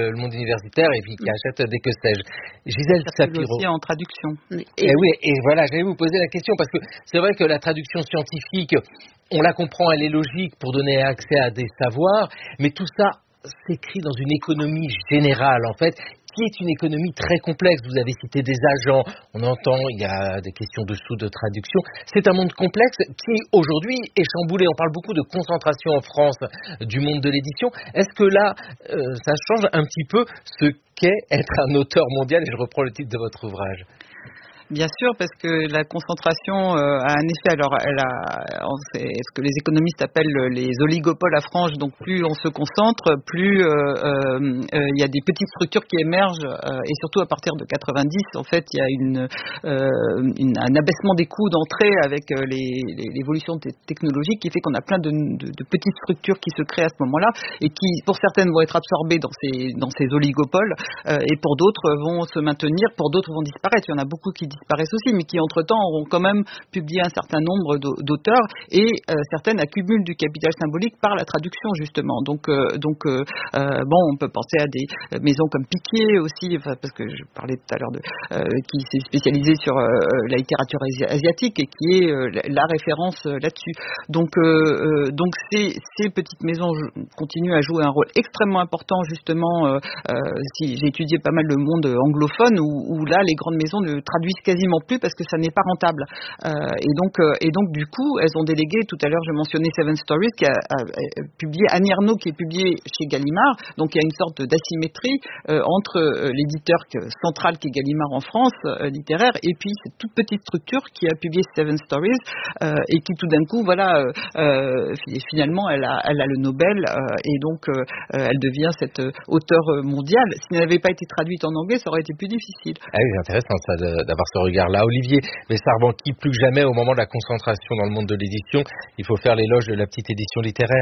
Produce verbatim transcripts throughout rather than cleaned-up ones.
le monde universitaire et puis qui achètent des que sais-je. Gisèle Sapiro. Aussi en traduction. Et, et oui, et voilà, j'allais vous poser la question parce que c'est vrai que la traduction scientifique, on la comprend, elle est logique pour donner accès à des savoirs, mais tout ça s'écrit dans une économie générale, en fait, qui est une économie très complexe. Vous avez cité des agents, on entend, il y a des questions dessous de traduction. C'est un monde complexe qui, aujourd'hui, est chamboulé. On parle beaucoup de concentration en France du monde de l'édition. Est-ce que là, euh, ça change un petit peu ce qu'est être un auteur mondial? Et je reprends le titre de votre ouvrage. Bien sûr, parce que la concentration euh, a un effet. Alors, elle a c'est ce que les économistes appellent les oligopoles à franges. Donc, plus on se concentre, plus euh, euh, euh, il y a des petites structures qui émergent. Euh, et surtout à partir de quatre-vingt-dix, en fait, il y a une, euh, une, un abaissement des coûts d'entrée avec euh, les, les, l'évolution t- technologique qui fait qu'on a plein de, de, de petites structures qui se créent à ce moment-là et qui, pour certaines, vont être absorbées dans ces, dans ces oligopoles euh, et pour d'autres vont se maintenir, pour d'autres vont disparaître. Il y en a beaucoup qui disparaissent aussi, mais qui entre-temps auront quand même publié un certain nombre d'auteurs et euh, certaines accumulent du capital symbolique par la traduction justement. Donc, euh, donc euh, euh, bon, on peut penser à des maisons comme Piquier aussi, enfin, parce que je parlais tout à l'heure de euh, qui s'est spécialisée sur euh, la littérature asi- asiatique et qui est euh, la, la référence euh, là-dessus. Donc, euh, euh, donc ces, ces petites maisons continuent à jouer un rôle extrêmement important justement. Euh, euh, si j'ai étudié pas mal le monde anglophone où, où là les grandes maisons ne traduisent quasiment plus parce que ça n'est pas rentable. Euh, et donc, euh, et donc du coup, elles ont délégué. Tout à l'heure, je mentionnais Seven Stories qui a, a, a publié Annie Ernaux qui est publié chez Gallimard. Donc, il y a une sorte d'asymétrie euh, entre euh, l'éditeur central qui est Gallimard en France euh, littéraire et puis cette toute petite structure qui a publié Seven Stories euh, et qui tout d'un coup, voilà, euh, euh, finalement, elle a, elle a le Nobel euh, et donc euh, elle devient cette euh, auteure mondiale. Si elle n'avait pas été traduite en anglais, ça aurait été plus difficile. Ah oui, c'est intéressant ça de, d'avoir ce regard-là. Olivier Messard-Banqui, plus que jamais au moment de la concentration dans le monde de l'édition, il faut faire l'éloge de la petite édition littéraire.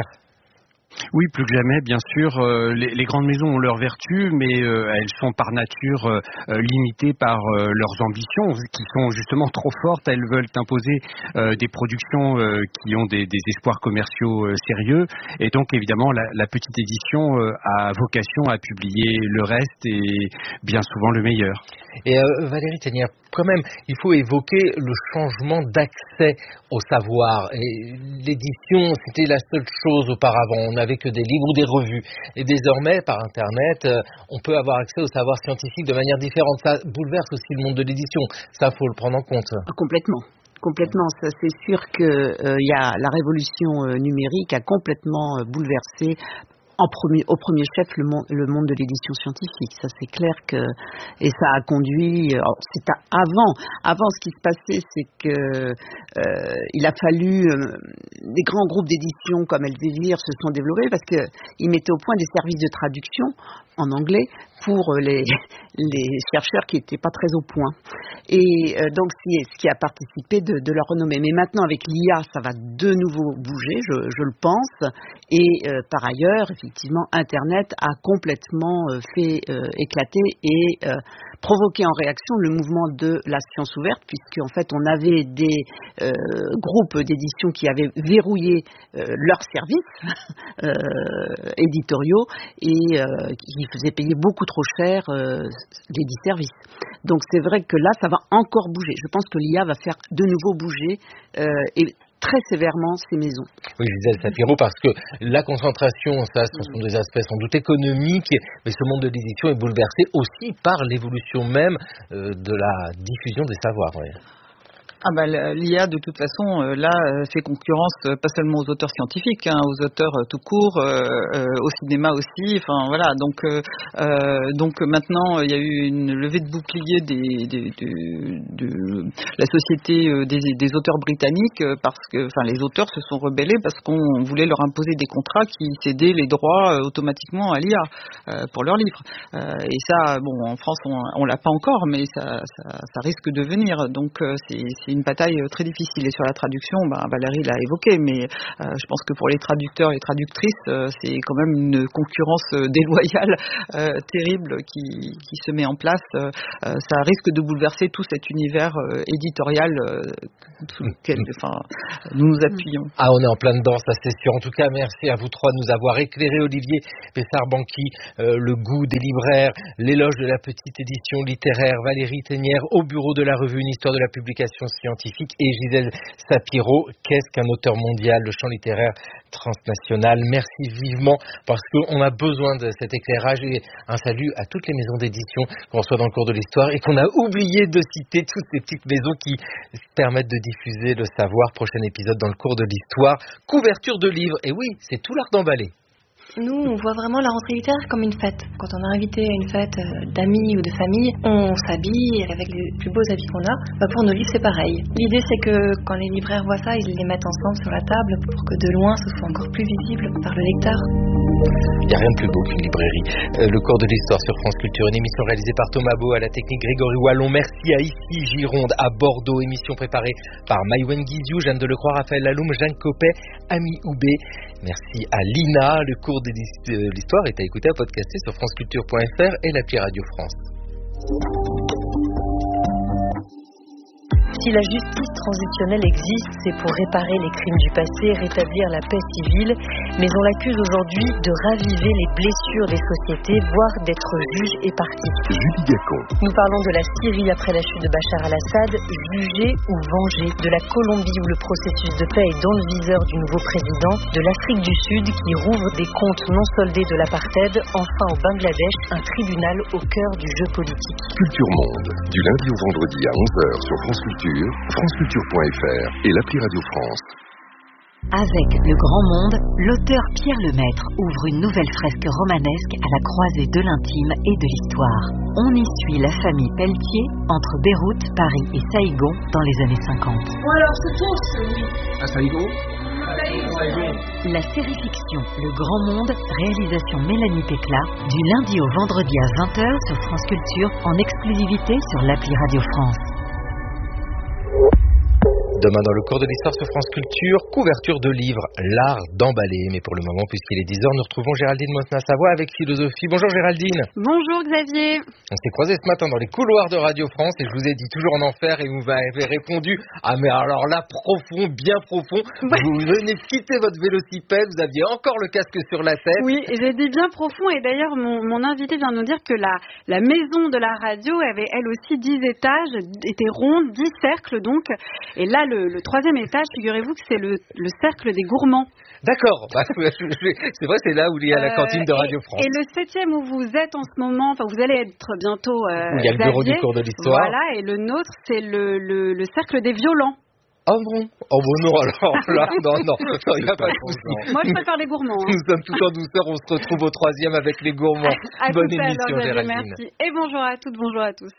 Oui, plus que jamais, bien sûr. Euh, les, les grandes maisons ont leurs vertus, mais euh, elles sont par nature euh, limitées par euh, leurs ambitions, qui sont justement trop fortes. Elles veulent imposer euh, des productions euh, qui ont des, des espoirs commerciaux euh, sérieux. Et donc, évidemment, la, la petite édition euh, a vocation à publier le reste et bien souvent le meilleur. Et euh, Valérie Thénière, quand même, il faut évoquer le changement d'accès au savoir. Et l'édition, c'était la seule chose auparavant. On n'avait que des livres ou des revues. Et désormais, par Internet, euh, on peut avoir accès au savoir scientifique de manière différente. Ça bouleverse aussi le monde de l'édition. Ça, faut le prendre en compte. Complètement. Complètement. Ça, c'est sûr que euh, y a la révolution euh, numérique a complètement euh, bouleversé En premier, au premier chef, le monde, le monde de l'édition scientifique, ça c'est clair que, et ça a conduit. Alors, c'est à, avant, avant ce qui se passait, c'est que euh, il a fallu euh, des grands groupes d'édition comme Elsevier se sont développés parce que ils mettaient au point des services de traduction en anglais pour les les chercheurs qui étaient pas très au point. Et euh, donc c'est ce qui a participé de, de leur renommée. Mais maintenant avec l'I A, ça va de nouveau bouger, je, je le pense. Et euh, par ailleurs, effectivement, Internet a complètement euh, fait euh, éclater et euh, provoqué en réaction le mouvement de la science ouverte, puisque en fait on avait des euh, groupes d'édition qui avaient verrouillé euh, leurs services euh, éditoriaux et euh, qui faisaient payer beaucoup trop cher euh, les dix services. Donc c'est vrai que là, ça va encore bouger. Je pense que l'I A va faire de nouveau bouger euh, et très sévèrement ces maisons. Oui, Gisèle Sapiro, parce que la concentration, ça, ce sont des aspects sans doute économiques, mais ce monde de l'édition est bouleversé aussi par l'évolution même euh, de la diffusion des savoirs. Oui. Ah bah, l'I A de toute façon euh, là euh, fait concurrence euh, pas seulement aux auteurs scientifiques, hein, aux auteurs euh, tout court, euh, euh, au cinéma aussi. Enfin voilà, donc euh, euh, donc maintenant il y a eu une levée de bouclier des, des, de, de la société euh, des, des auteurs britanniques euh, parce que enfin les auteurs se sont rebellés parce qu'on voulait leur imposer des contrats qui cédaient les droits euh, automatiquement à l'I A euh, pour leurs livres. Euh, et ça, bon, en France on, on l'a pas encore, mais ça, ça, ça risque de venir. Donc euh, c'est, c'est une bataille très difficile. Et sur la traduction, bah, Valérie l'a évoqué, mais euh, je pense que pour les traducteurs et traductrices, euh, c'est quand même une concurrence euh, déloyale euh, euh, terrible qui, qui se met en place, euh, ça risque de bouleverser tout cet univers euh, éditorial euh, sous lequel enfin, nous nous appuyons. Ah, on est en plein dedans, ça c'est sûr. En tout cas, merci à vous trois de nous avoir éclairé, Olivier Pessard-Banqui, euh, le goût des libraires, l'éloge de la petite édition littéraire, Valérie Thénière, au bureau de la revue Une histoire de la publication scientifique, et Gisèle Sapiro, qu'est-ce qu'un auteur mondial, le champ littéraire transnational. Merci vivement, parce qu'on a besoin de cet éclairage, et un salut à toutes les maisons d'édition qu'on reçoit dans le cours de l'histoire et qu'on a oublié de citer, toutes ces petites maisons qui permettent de diffuser le savoir. Prochain épisode dans le cours de l'histoire, couverture de livres, et oui, c'est tout l'art d'emballer. Nous, on voit vraiment la rentrée littéraire comme une fête. Quand on est invité à une fête d'amis ou de famille, on s'habille avec les plus beaux habits qu'on a. Bah pour nos livres, c'est pareil. L'idée, c'est que quand les libraires voient ça, ils les mettent ensemble sur la table pour que de loin, ce soit encore plus visible par le lecteur. Il n'y a rien de plus beau qu'une librairie. Euh, le cours de l'histoire sur France Culture, une émission réalisée par Thomas Beau, à la technique Grégory Wallon. Merci à Ici Gironde, à Bordeaux, émission préparée par Maïwen Guiziou, Jeanne Delecroix, Raphaël Laloum, Jeanne Copet, Ami Oubé. Merci à Lina. Le cours de l'histoire est à écouter, à podcaster sur franceculture point f r et l'appli Radio France. Si la justice transitionnelle existe, c'est pour réparer les crimes du passé, rétablir la paix civile, mais on l'accuse aujourd'hui de raviver les blessures des sociétés, voire d'être juge et partie. Julie Gacon. Nous parlons de la Syrie après la chute de Bachar al-Assad, jugé ou vengé, de la Colombie où le processus de paix est dans le viseur du nouveau président, de l'Afrique du Sud qui rouvre des comptes non soldés de l'apartheid, enfin au Bangladesh, un tribunal au cœur du jeu politique. Culture Monde, du lundi au vendredi à onze heures sur France Culture, franceculture point f r et l'appli Radio France. Avec Le Grand Monde, l'auteur Pierre Lemaître ouvre une nouvelle fresque romanesque à la croisée de l'intime et de l'histoire. On y suit la famille Pelletier entre Beyrouth, Paris et Saïgon dans les années cinquante. Bon alors, c'est toi aussi, oui. À Saïgon ? La série fiction Le Grand Monde, réalisation Mélanie Péclat, du lundi au vendredi à vingt heures sur France Culture, en exclusivité sur l'appli Radio France. Demain dans le cours de l'histoire sur France Culture, couverture de livres, l'art d'emballer. Mais pour le moment, puisqu'il est dix heures, nous retrouvons Géraldine Mosna-Savoie avec Philosophie. Bonjour Géraldine. Bonjour Xavier. On s'est croisés ce matin dans les couloirs de Radio France et je vous ai dit toujours en enfer et vous m'avez répondu « Ah mais alors là, profond, bien profond, ouais. Vous venez de quitter votre vélocipède, vous aviez encore le casque sur la tête. » Oui, j'ai dit bien profond et d'ailleurs mon, mon invité vient de nous dire que la, la maison de la radio avait elle aussi dix étages, était ronde, dix cercles donc. Et là, Le, le troisième étage, figurez-vous que c'est le, le cercle des gourmands. D'accord, bah, c'est vrai, c'est là où il y a la cantine de Radio France. Et, et le septième où vous êtes en ce moment, enfin vous allez être bientôt euh, où il y a le bureau Xavier, du cours de l'histoire. Voilà, et le nôtre, c'est le, le, le cercle des violents. Oh bon Oh bon non, alors là, non, non, il n'y a pas de souci. Moi je préfère les gourmands. Hein. Nous sommes tout en douceur, on se retrouve au troisième avec les gourmands. À, à Bonne tout émission, à l'heure, Géraldine. Merci. Et bonjour à toutes, bonjour à tous.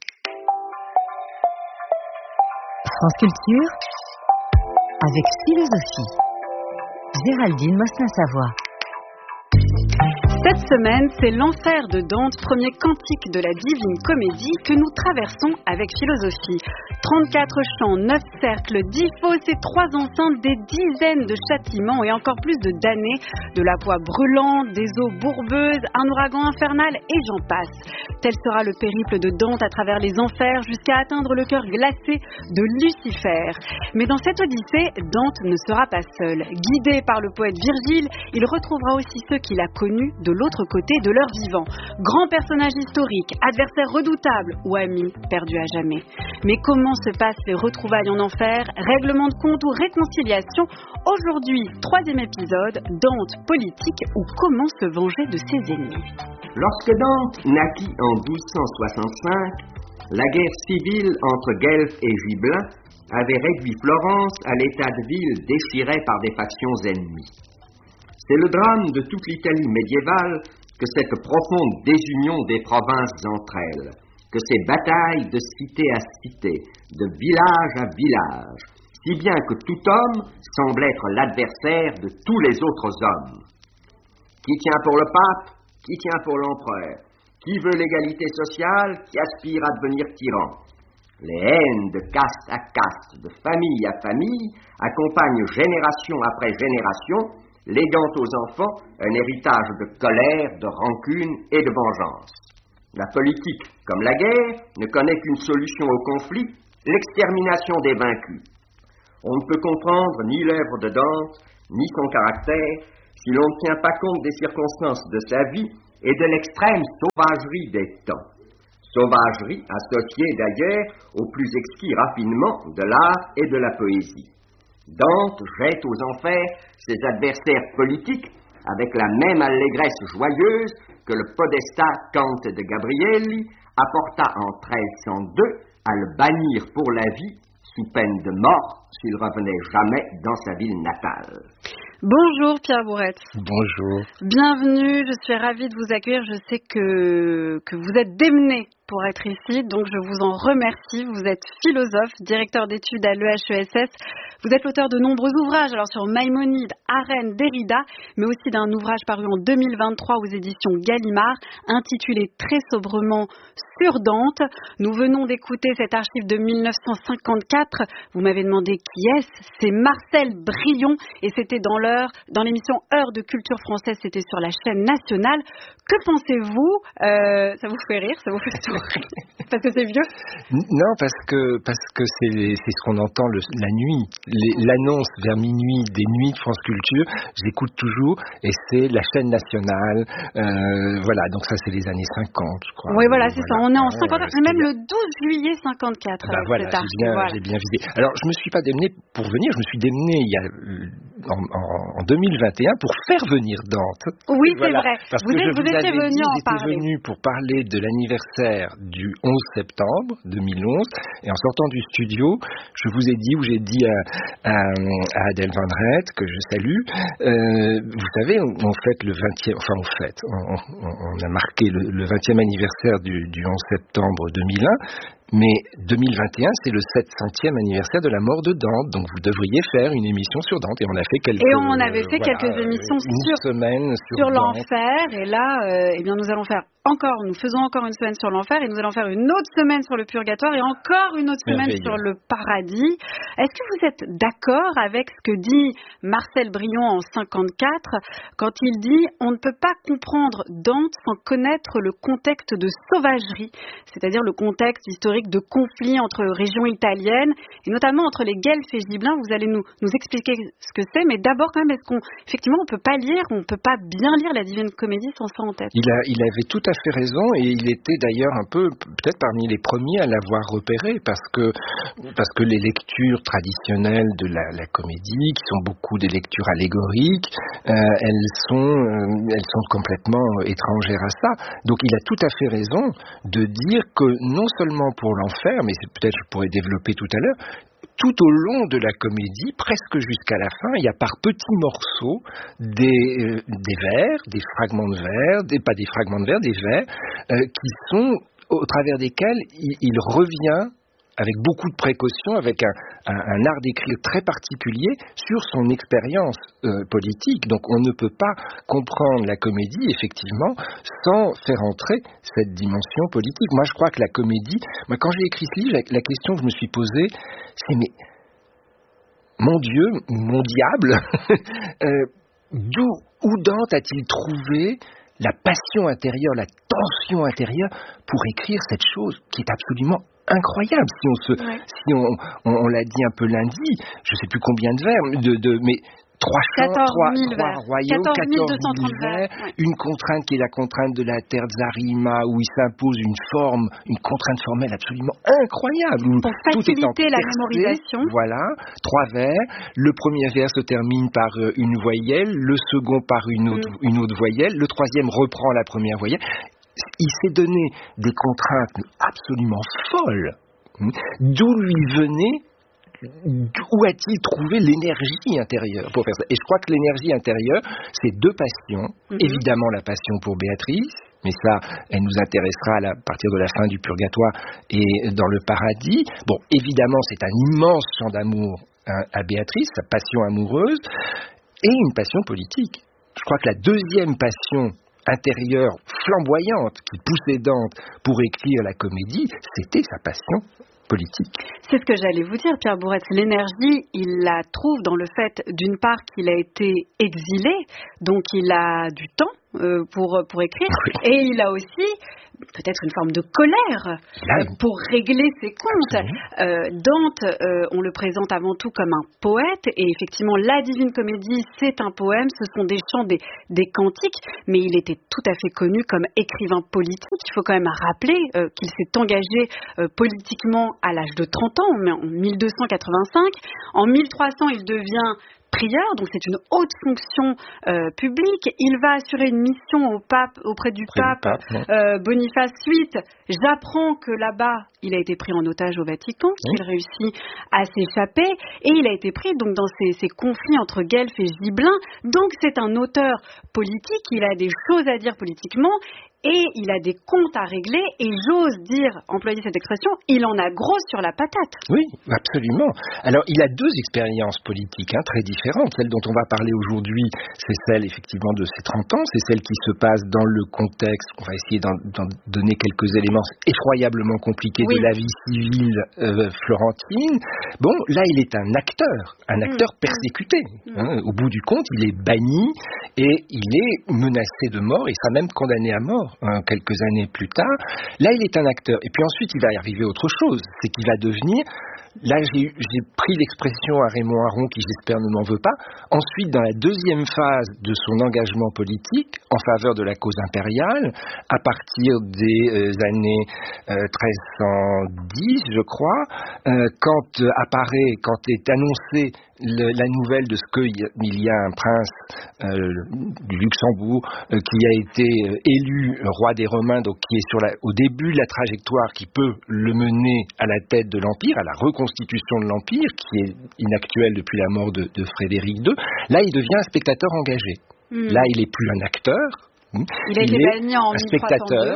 France Culture avec Philosophie. Géraldine Mosna-Savoie. Cette semaine, c'est l'enfer de Dante, premier cantique de la Divine Comédie que nous traversons avec Philosophie. trente-quatre chants, neuf cercles, dix fosses et trois enceintes, des dizaines de châtiments et encore plus de damnés, de la poix brûlante, des eaux bourbeuses, un ouragan infernal et j'en passe. Tel sera le périple de Dante à travers les enfers jusqu'à atteindre le cœur glacé de Lucifer. Mais dans cette odyssée, Dante ne sera pas seul. Guidé par le poète Virgile, il retrouvera aussi ceux qu'il a connus de l'autre côté de leur vivant. Grands personnages historiques, adversaires redoutables ou amis perdus à jamais. Mais comment se passent les retrouvailles en enfer, règlement de compte ou réconciliation? Aujourd'hui, troisième épisode, Dante politique ou comment se venger de ses ennemis. Lorsque Dante naquit en douze cent soixante-cinq, la guerre civile entre Guelphes et Gibelin avait réduit Florence à l'état de ville déchirée par des factions ennemies. C'est le drame de toute l'Italie médiévale que cette profonde désunion des provinces entre elles, que ces batailles de cité à cité, de village à village, si bien que tout homme semble être l'adversaire de tous les autres hommes. Qui tient pour le pape? Qui tient pour l'empereur? Qui veut l'égalité sociale? Qui aspire à devenir tyran? Les haines de caste à caste, de famille à famille, accompagnent génération après génération léguant aux enfants un héritage de colère, de rancune et de vengeance. La politique, comme la guerre, ne connaît qu'une solution au conflit, l'extermination des vaincus. On ne peut comprendre ni l'œuvre de Dante, ni son caractère, si l'on ne tient pas compte des circonstances de sa vie et de l'extrême sauvagerie des temps. Sauvagerie associée d'ailleurs au plus exquis raffinement de l'art et de la poésie. Dante jette aux enfers ses adversaires politiques avec la même allégresse joyeuse que le podestat Cante de Gabrielli apporta en treize cent deux à le bannir pour la vie sous peine de mort s'il revenait jamais dans sa ville natale. Bonjour Pierre Bourrette. Bonjour. Bienvenue, je suis ravie de vous accueillir. Je sais que, que vous êtes démené pour être ici, donc je vous en remercie. Vous êtes philosophe, directeur d'études à l'E H E S S. Vous êtes l'auteur de nombreux ouvrages, alors sur Maïmonide, Arène, Derrida, mais aussi d'un ouvrage paru en deux mille vingt-trois aux éditions Gallimard, intitulé très sobrement Sur Dante. Nous venons d'écouter cette archive de mille neuf cent cinquante-quatre. Vous m'avez demandé qui est-ce ? C'est Marcel Brion, et c'était dans l'heure, dans l'émission Heure de culture française, c'était sur la chaîne nationale. Que pensez-vous ? euh, Ça vous fait rire ? Ça vous fait sourire ? Parce que c'est vieux ? Non, parce que parce que c'est, c'est ce qu'on entend le, la nuit. Les, l'annonce vers minuit des nuits de France Culture, j'écoute toujours, et c'est la chaîne nationale. Euh, voilà, donc ça c'est les années cinquante, je crois. Oui, voilà, c'est voilà. ça. On est en cinquante, euh, même le douze juillet cinquante-quatre. Bah voilà, j'ai bien, voilà. j'ai bien visé. Alors, je me suis pas démené pour venir, je me suis démené il y a en, en, en deux mille vingt et un pour faire venir Dante. Oui, voilà, c'est vrai. Parce vous que êtes, je vous vous étiez venu dit, en j'étais parler. venu pour parler de l'anniversaire du onze septembre deux mille onze, et en sortant du studio, je vous ai dit, où j'ai dit à, à, à Adèle Van Rett, que je salue, euh, vous savez, on, on fête le vingtième, enfin on fête, on, on, on a marqué le, le vingtième anniversaire du, du onze septembre deux mille un, mais deux mille vingt et un, c'est le sept centième anniversaire de la mort de Dante, donc vous devriez faire une émission sur Dante, et on a fait quelques... Et on avait fait euh, voilà, quelques émissions une sur, semaine sur, sur Dante. l'enfer, et là, euh, eh bien, nous allons faire encore, nous faisons encore une semaine sur l'enfer, et nous allons faire une autre semaine sur le purgatoire, et encore une autre semaine Merveilleux. sur le paradis. Est-ce que vous êtes d'accord avec ce que dit Marcel Brion en cinquante-quatre, quand il dit « On ne peut pas comprendre Dante sans connaître le contexte de sauvagerie », c'est-à-dire le contexte historique de conflit entre régions italiennes, et notamment entre les Guelfes et Gibelins. Vous allez nous, nous expliquer ce que c'est, mais d'abord quand même, est-ce qu'on, effectivement, on ne peut pas lire, on ne peut pas bien lire la Divine Comédie sans ça en tête. Il, a, il avait tout à fait raison, et il était d'ailleurs un peu, peut-être parmi les premiers à l'avoir repéré, parce que, parce que les lectures traditionnelles de la, la comédie, qui sont beaucoup des lectures allégoriques, euh, elles sont, euh, elles sont complètement étrangères à ça. Donc il a tout à fait raison de dire que non seulement pour l'enfer, mais c'est, peut-être je pourrais développer tout à l'heure, tout au long de la comédie, presque jusqu'à la fin, il y a par petits morceaux des, euh, des vers, des fragments de vers, des, pas des fragments de vers, des vers, euh, qui sont, au travers desquels il, il revient avec beaucoup de précautions, avec un, un, un art d'écrire très particulier sur son expérience euh, politique. Donc on ne peut pas comprendre la comédie, effectivement, sans faire entrer cette dimension politique. Moi, je crois que la comédie... Moi, quand j'ai écrit ce livre, la, la question que je me suis posée, c'est mais... Mon Dieu, mon diable, euh, d'où, où Dante a-t-il trouvé la passion intérieure, la tension intérieure pour écrire cette chose qui est absolument incroyable. Si on se, ouais. si on, on, on l'a dit un peu lundi, je sais plus combien de vers, de, de, mais trois chants, trois, trois royaumes, quatorze mille vers, ouais. Une contrainte qui est la contrainte de la terre de Zarima, où il s'impose une forme, une contrainte formelle absolument incroyable. Où pour faciliter la mémorisation. Voilà, trois vers. Le premier vers se termine par une voyelle, le second par une autre, mm. une autre voyelle, le troisième reprend la première voyelle. Il s'est donné des contraintes absolument folles. D'où lui venait, où a-t-il trouvé l'énergie intérieure pour faire ça? Et je crois que l'énergie intérieure, c'est deux passions. Mm-hmm. Évidemment, la passion pour Béatrice, mais ça, elle nous intéressera à, la, à partir de la fin du purgatoire et dans le paradis. Bon, évidemment, c'est un immense chant d'amour hein, à Béatrice, sa passion amoureuse, et une passion politique. Je crois que la deuxième passion intérieure flamboyante qui poussait Dante pour écrire la comédie, c'était sa passion politique. C'est ce que j'allais vous dire, Pierre Bourrès. L'énergie, il la trouve dans le fait, d'une part, qu'il a été exilé, donc il a du temps euh, pour, pour écrire, oui. Et il a aussi peut-être une forme de colère euh, pour régler ses comptes. Euh, Dante, euh, on le présente avant tout comme un poète, et effectivement, la Divine Comédie, c'est un poème, ce sont des chants, des, des cantiques, mais il était tout à fait connu comme écrivain politique. Il faut quand même rappeler euh, qu'il s'est engagé euh, politiquement à l'âge de trente ans, en mille deux cent quatre-vingt-cinq. En mille trois cents, il devient prieur, donc c'est une haute fonction euh, publique. Il va assurer une mission au pape, auprès du auprès pape, pape euh, Boniface huit. J'apprends que là-bas, il a été pris en otage au Vatican, oui. qu'il réussit à s'échapper, et il a été pris donc dans ces, ces conflits entre Guelph et Gibelin. Donc c'est un auteur politique, il a des choses à dire politiquement, et il a des comptes à régler, et j'ose dire, employer cette expression, il en a gros sur la patate. Oui, absolument. Alors, il a deux expériences politiques hein, très différentes. Celle dont on va parler aujourd'hui, c'est celle effectivement de ses trente ans, c'est celle qui se passe dans le contexte, on va essayer d'en, d'en donner quelques éléments effroyablement compliqués oui. de la vie civile euh, florentine. Bon, là, il est un acteur, un acteur mmh. persécuté. Mmh. Hein. Au bout du compte, il est banni, et il est menacé de mort, il sera même condamné à mort. Quelques années plus tard, là il est un acteur. Et puis ensuite il va y arriver autre chose, c'est qu'il va devenir, là j'ai, j'ai pris l'expression à Raymond Aron qui j'espère ne m'en veut pas, ensuite dans la deuxième phase de son engagement politique en faveur de la cause impériale, à partir des euh, années euh, treize cent dix je crois, euh, quand euh, apparaît, quand est annoncé Le, la nouvelle de ce qu'il y a un prince euh, du Luxembourg euh, qui a été euh, élu roi des Romains, donc qui est sur la, au début de la trajectoire qui peut le mener à la tête de l'Empire, à la reconstitution de l'Empire, qui est inactuelle depuis la mort de, de Frédéric deux. Là, il devient un spectateur engagé. Mmh. Là, il n'est plus un acteur. Il a été banni en un spectateur.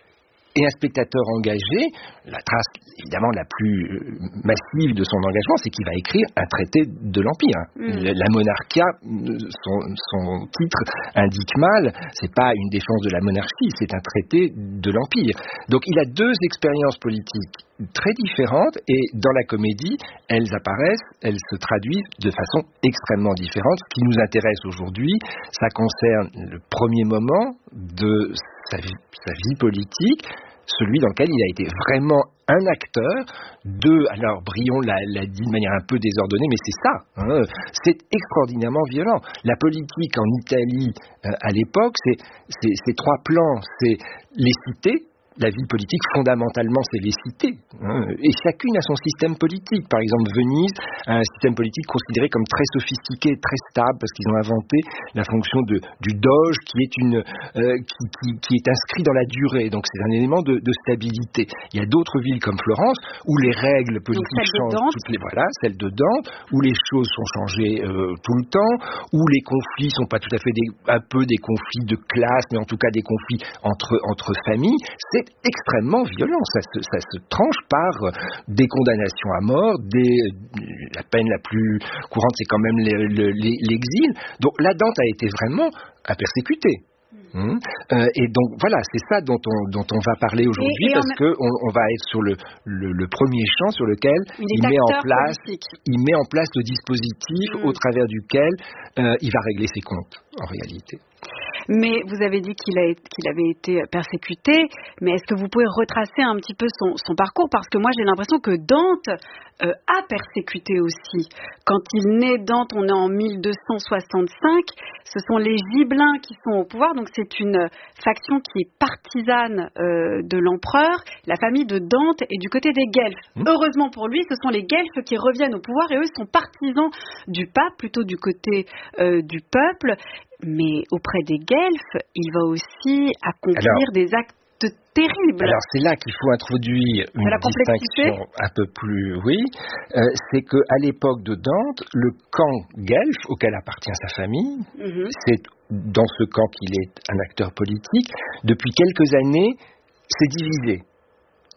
Et un spectateur engagé, la trace évidemment la plus massive de son engagement, c'est qu'il va écrire un traité de l'Empire. Mmh. La Monarchia, son, son titre indique mal, c'est pas une défense de la monarchie, c'est un traité de l'Empire. Donc il a deux expériences politiques très différentes, et dans la comédie, elles apparaissent, elles se traduisent de façon extrêmement différente. Ce qui nous intéresse aujourd'hui, ça concerne le premier moment de sa vie, sa vie politique, celui dans lequel il a été vraiment un acteur de, alors Brion l'a, l'a dit de manière un peu désordonnée, mais c'est ça, hein, c'est extraordinairement violent. La politique en Italie euh, à l'époque, c'est, c'est, c'est trois plans, c'est les cités. La vie politique, fondamentalement, c'est les cités. Hein, et chacune a son système politique. Par exemple, Venise a un système politique considéré comme très sophistiqué, très stable, parce qu'ils ont inventé la fonction de, du doge, qui est, une, euh, qui, qui, qui est inscrit dans la durée. Donc, c'est un élément de, de stabilité. Il y a d'autres villes comme Florence, où les règles politiques changent toutes les... Voilà, celle de Dante, où les choses sont changées euh, tout le temps, où les conflits sont pas tout à fait des, un peu des conflits de classe, mais en tout cas des conflits entre, entre familles. C'est extrêmement violent, ça se, ça se tranche par des condamnations à mort, des, la peine la plus courante c'est quand même le, le, l'exil. Donc là, Dante a été vraiment un persécuté. Mmh. Euh, et donc voilà, c'est ça dont on, dont on va parler aujourd'hui, et, et parce qu'on on, on va être sur le, le, le premier champ sur lequel il, il met en place, il met en place le dispositif mmh. au travers duquel euh, il va régler ses comptes en réalité. Mais vous avez dit qu'il, a, qu'il avait été persécuté, mais est-ce que vous pouvez retracer un petit peu son, son parcours? Parce que moi j'ai l'impression que Dante euh, a persécuté aussi. Quand il naît, Dante, on est en mille deux cent soixante-cinq, ce sont les Gibelins qui sont au pouvoir, donc c'est une faction qui est partisane euh, de l'empereur. La famille de Dante est du côté des Guelfes. Mmh. Heureusement pour lui, ce sont les Guelfes qui reviennent au pouvoir, et eux sont partisans du pape, plutôt du côté euh, du peuple. Mais auprès des Guelfes, il va aussi accomplir alors, des actes terribles. Alors c'est là qu'il faut introduire une distinction un peu plus, oui, euh, c'est qu'à l'époque de Dante, le camp Guelfe, auquel appartient sa famille, mm-hmm. c'est dans ce camp qu'il est un acteur politique, depuis quelques années, c'est divisé.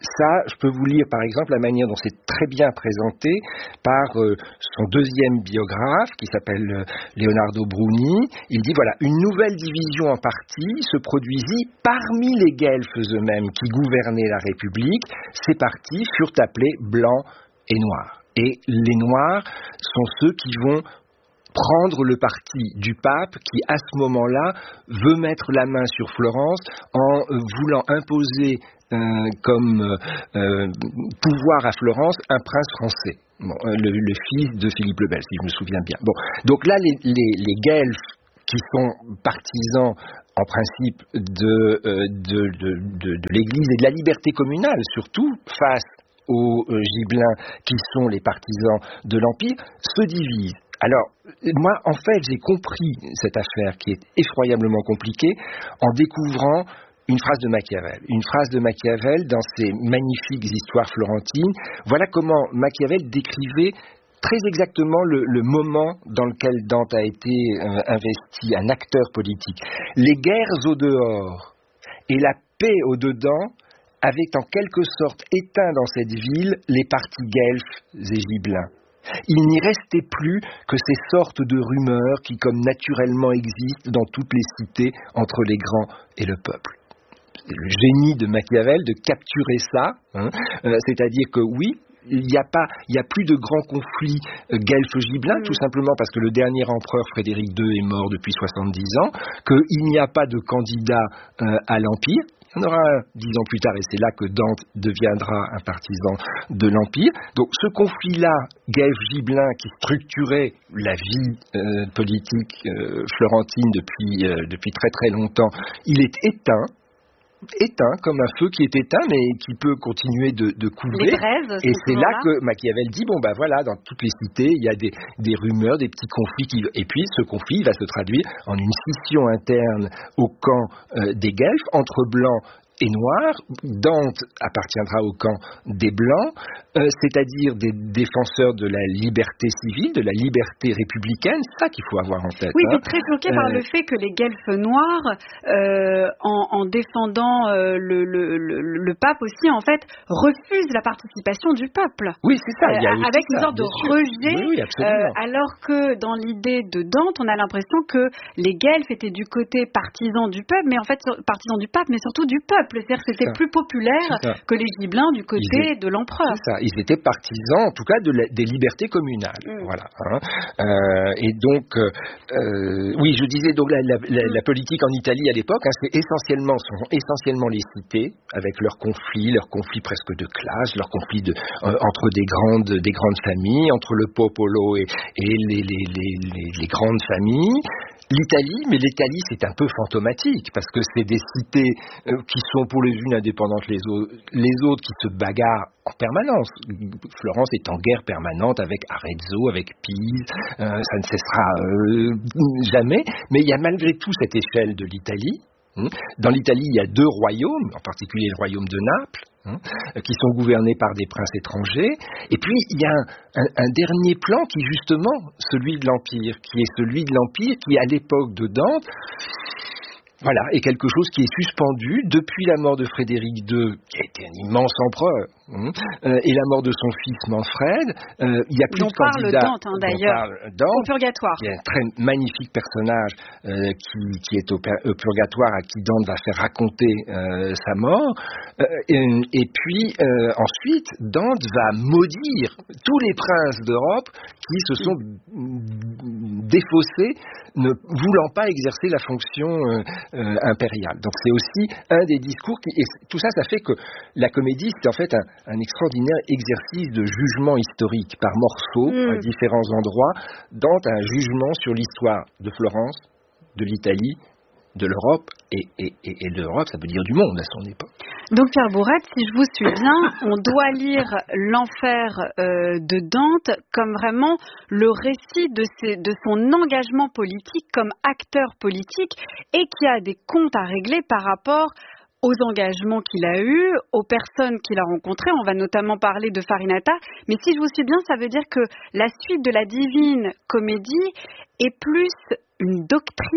ça, je peux vous lire par exemple la manière dont c'est très bien présenté par euh, son deuxième biographe qui s'appelle euh, Leonardo Bruni. Il dit voilà, une nouvelle division en partis se produisit parmi les guelfes eux-mêmes qui gouvernaient la République. Ces partis furent appelés blancs et noirs. Et les noirs sont ceux qui vont prendre le parti du pape qui, à ce moment-là, veut mettre la main sur Florence en euh, voulant imposer euh, comme euh, pouvoir à Florence un prince français, bon, euh, le, le fils de Philippe le Bel, si je me souviens bien. Bon, donc là, les, les, les guelfes qui sont partisans en principe de, euh, de, de, de, de l'Église et de la liberté communale, surtout face aux euh, gibelins qui sont les partisans de l'Empire, se divisent. Alors, moi, en fait, j'ai compris cette affaire qui est effroyablement compliquée en découvrant une phrase de Machiavel. Une phrase de Machiavel dans ses magnifiques histoires florentines. Voilà comment Machiavel décrivait très exactement le, le moment dans lequel Dante a été euh, investi, un acteur politique. Les guerres au dehors et la paix au dedans avaient en quelque sorte éteint dans cette ville les partis guelfes et gibelins. Il n'y restait plus que ces sortes de rumeurs qui, comme naturellement, existent dans toutes les cités entre les grands et le peuple. C'est le génie de Machiavel de capturer ça, hein, euh, c'est-à-dire que oui, il n'y a pas, il n'y a plus de grands conflits euh, guelfes-gibelins, mmh. tout simplement parce que le dernier empereur Frédéric deux est mort depuis soixante-dix ans, qu'il n'y a pas de candidat euh, à l'Empire. Il y en aura un dix ans plus tard, et c'est là que Dante deviendra un partisan de l'Empire. Donc ce conflit-là, guelfe-gibelin, qui structurait la vie euh, politique euh, florentine depuis, euh, depuis très très longtemps, il est éteint. éteint, comme un feu qui est éteint, mais qui peut continuer de, de couler. Les braises, et c'est là, là que Machiavel dit, bon ben voilà, dans toutes les cités, il y a des, des rumeurs, des petits conflits, qui, et puis ce conflit va se traduire en une scission interne au camp euh, des guelfes, entre blancs et noirs. Dante appartiendra au camp des blancs, euh, c'est-à-dire des défenseurs de la liberté civile, de la liberté républicaine. C'est ça qu'il faut avoir en tête. Oui, hein. mais très choqué euh... par le fait que les guelfes noirs, euh, en, en défendant euh, le, le, le, le pape aussi, en fait, refusent la participation du peuple. Oui, c'est ça. Il y a euh, avec une ça, sorte de rejet, oui, oui, euh, alors que dans l'idée de Dante, on a l'impression que les guelfes étaient du côté partisan du peuple, mais en fait partisans du pape, mais surtout du peuple. C'est-à-dire que c'était plus populaire que les gibelins du côté étaient, de l'empereur. C'est ça. Ils étaient partisans, en tout cas, de la, des libertés communales. Mm. Voilà. Hein. Euh, et donc, euh, oui, je disais donc la, la, la, la politique en Italie à l'époque, hein, c'est essentiellement, sont essentiellement les cités, avec leurs conflits, leurs conflits presque de classe, leurs conflits de, euh, entre des grandes, des grandes familles, entre le popolo et, et les, les, les, les, les grandes familles. L'Italie, mais l'Italie c'est un peu fantomatique parce que c'est des cités euh, qui sont pour les unes indépendantes les autres, les autres qui se bagarrent en permanence. Florence est en guerre permanente avec Arezzo, avec Pise, euh, ça ne cessera euh, jamais, mais il y a malgré tout cette échelle de l'Italie. Dans l'Italie, il y a deux royaumes, en particulier le royaume de Naples, hein, qui sont gouvernés par des princes étrangers. Et puis, il y a un, un, un dernier plan qui est justement celui de l'Empire, qui est celui de l'Empire qui, à l'époque de Dante, voilà, est quelque chose qui est suspendu depuis la mort de Frédéric deux, qui a été un immense empereur, hein, euh, et la mort de son fils Manfred. Euh, il y a plus on de candidats. Parle Dante, hein, d'ailleurs, Dante, au purgatoire. Il y a un très magnifique personnage euh, qui, qui est au, au purgatoire, à qui Dante va faire raconter euh, sa mort. Euh, et, et puis, euh, ensuite, Dante va maudire tous les princes d'Europe qui se sont défaussés, ne voulant pas exercer la fonction euh, Euh, impériale. Donc c'est aussi un des discours qui, et tout ça, ça fait que la comédie c'est en fait un, un extraordinaire exercice de jugement historique par morceaux mmh. à différents endroits. Dante a un jugement sur l'histoire de Florence, de l'Italie, de l'Europe, et, et, et, et de l'Europe, ça veut dire du monde à son époque. Donc Pierre Bourrette, si je vous suis bien, on doit lire l'enfer euh, de Dante comme vraiment le récit de, ses, de son engagement politique comme acteur politique et qui a des comptes à régler par rapport aux engagements qu'il a eus, aux personnes qu'il a rencontrées. On va notamment parler de Farinata. Mais si je vous suis bien, ça veut dire que la suite de la Divine Comédie est plus une doctrine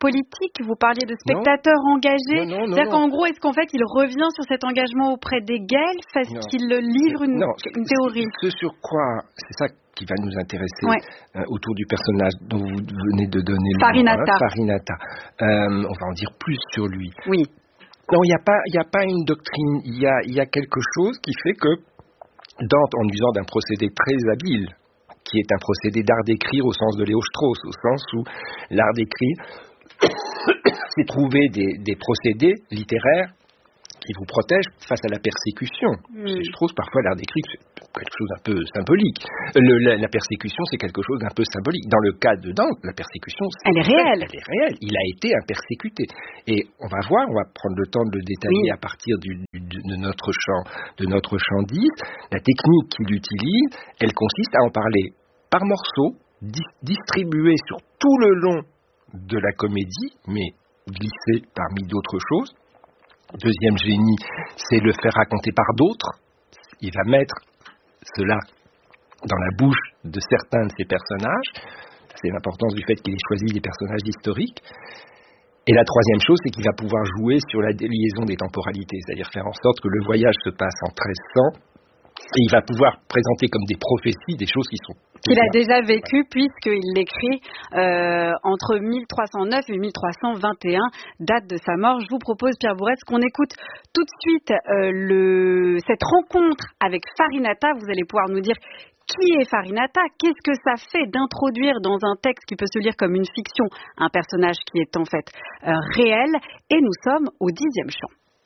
politique. Vous parliez de spectateurs non. engagés. Non, non, non, C'est-à-dire non. qu'en gros, est-ce qu'en fait, il revient sur cet engagement auprès des guelfes? Est-ce non. qu'il livre une, non, une théorie? Ce sur quoi, c'est ça qui va nous intéresser ouais. euh, autour du personnage dont vous venez de donner le Farinata. nom, hein, Farinata. Euh, on va en dire plus sur lui. Oui. Non, il n'y a pas, il n'y a pas une doctrine. Il y a, il y a quelque chose qui fait que Dante, en usant d'un procédé très habile, qui est un procédé d'art d'écrire au sens de Léo Strauss, au sens où l'art d'écrire, c'est trouver des, des procédés littéraires qui vous protègent face à la persécution. Mmh. Chez Strauss, parfois, l'art d'écrire, c'est quelque chose d'un peu symbolique. Le, la, la persécution, c'est quelque chose d'un peu symbolique. Dans le cas de Dante, la persécution, elle est réelle. Elle est réelle. Il a été un persécuté. Et on va voir, on va prendre le temps de le détailler oui. à partir du, du, de notre champ, de notre champ dix. La technique qu'il utilise, elle consiste à en parler par morceaux, di- distribués sur tout le long de la comédie, mais glissés parmi d'autres choses. Deuxième génie, c'est le faire raconter par d'autres. Il va mettre cela dans la bouche de certains de ses personnages. C'est l'importance du fait qu'il ait choisi des personnages historiques. Et la troisième chose, c'est qu'il va pouvoir jouer sur la liaison des temporalités, c'est-à-dire faire en sorte que le voyage se passe en treize cents, et il va pouvoir présenter comme des prophéties des choses qui sont... Qu'il a déjà vécues, puisqu'il l'écrit euh, entre mille trois cent neuf et mille trois cent vingt et un, date de sa mort. Je vous propose, Pierre Bourrès, qu'on écoute tout de suite euh, le, cette rencontre avec Farinata. Vous allez pouvoir nous dire qui est Farinata, qu'est-ce que ça fait d'introduire dans un texte qui peut se lire comme une fiction un personnage qui est en fait euh, réel. Et nous sommes au dixième chant.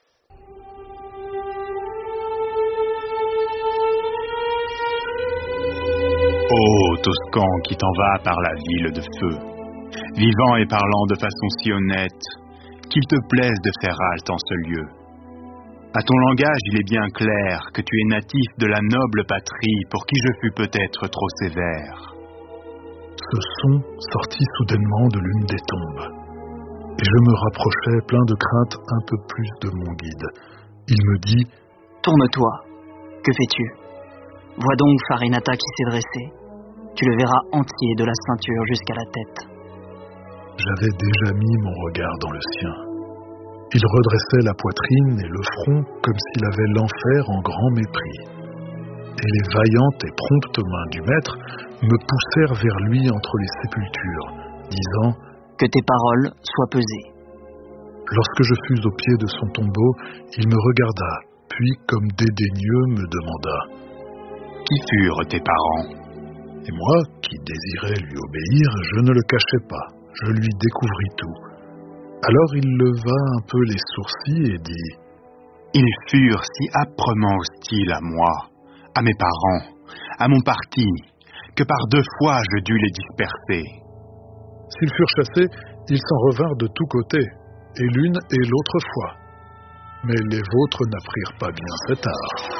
Ô Toscan qui t'en vas par la ville de feu, vivant et parlant de façon si honnête, qu'il te plaise de faire halte en ce lieu. À ton langage, il est bien clair que tu es natif de la noble patrie pour qui je fus peut-être trop sévère. Ce son sortit soudainement de l'une des tombes, et je me rapprochai plein de crainte un peu plus de mon guide. Il me dit « Tourne-toi, que fais-tu ? Vois donc Farinata qui s'est dressé. Tu le verras entier de la ceinture jusqu'à la tête. » J'avais déjà mis mon regard dans le sien. Il redressait la poitrine et le front comme s'il avait l'enfer en grand mépris. Et les vaillantes et promptes mains du maître me poussèrent vers lui entre les sépultures, disant « Que tes paroles soient pesées. » Lorsque je fus au pied de son tombeau, il me regarda, puis comme dédaigneux me demanda « Qui furent tes parents ?» Et moi, qui désirais lui obéir, je ne le cachai pas. Je lui découvris tout. Alors il leva un peu les sourcils et dit « Ils furent si âprement hostiles à moi, à mes parents, à mon parti, que par deux fois je dus les disperser. » S'ils furent chassés, ils s'en revinrent de tous côtés, et l'une et l'autre fois. Mais les vôtres n'apprirent pas bien cet art.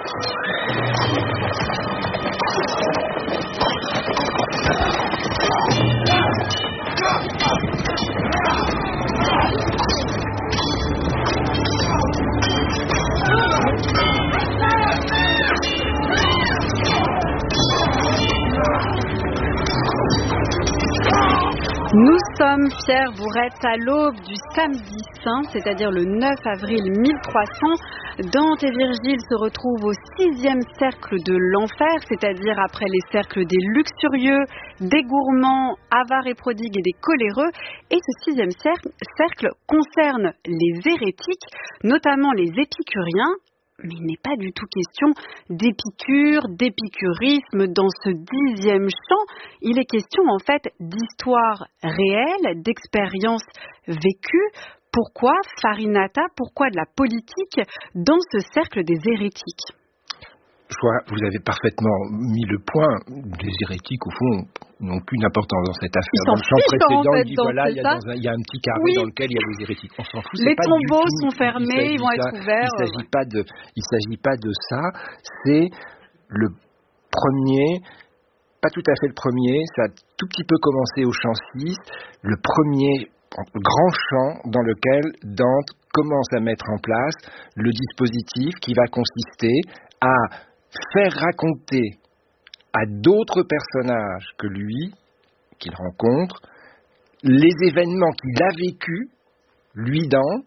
Nous sommes, Pierre Bourrès, à l'aube du samedi saint, c'est-à-dire le neuf avril mille trois cents. Dante et Virgile se retrouvent au sixième cercle de l'enfer, c'est-à-dire après les cercles des luxurieux, des gourmands, avares et prodigues et des coléreux. Et ce sixième cercle, cercle concerne les hérétiques, notamment les épicuriens. Mais il n'est pas du tout question d'épicure, d'épicurisme dans ce dixième chant. Il est question en fait d'histoire réelle, d'expérience vécue. Pourquoi Farinata, pourquoi de la politique dans ce cercle des hérétiques ? Je crois que vous avez parfaitement mis le point. Les hérétiques, au fond, n'ont qu'une importance dans cette affaire. Dans le chant précédent, en fait, il dit voilà, il y, a dans un, il y a un petit carré oui. dans lequel il y a des hérétiques. On s'en fout. Les pas tombeaux du tout, sont fermés, ils vont ça, être ouverts. Il ne s'agit, ouais. pas de, il s'agit pas de ça. C'est le premier, pas tout à fait le premier, ça a tout petit peu commencé au chant six, le premier grand chant dans lequel Dante commence à mettre en place le dispositif qui va consister à faire raconter à d'autres personnages que lui, qu'il rencontre, les événements qu'il a vécus, lui Dante,